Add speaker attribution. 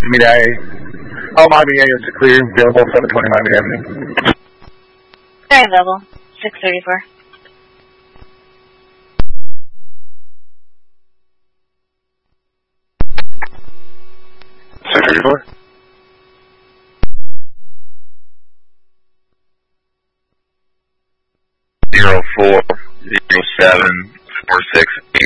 Speaker 1: Miami. All Miami areas are clear. Available 720 Miami Avenue.
Speaker 2: Very available. 634.
Speaker 3: $040746